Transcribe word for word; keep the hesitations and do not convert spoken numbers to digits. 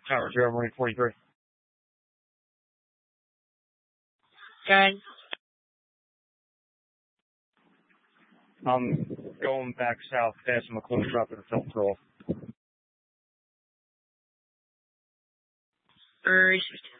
Tower zero, Marine forty-three. Good. I'm going back south past McLuhan dropping the film patrol. First.